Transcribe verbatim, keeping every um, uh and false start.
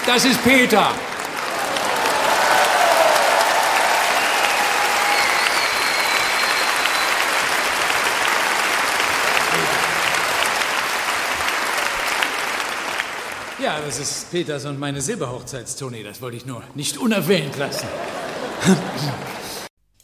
Das ist Peter. Ja, das ist Peters und meine Silberhochzeitstournee. Das wollte ich nur nicht unerwähnt lassen.